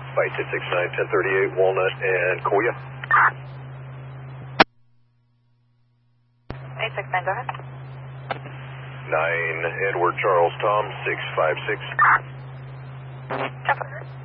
Flight 269, 1038, Walnut and Koya. 869, go ahead. 9 Edward Charles Tom 656. Chopper.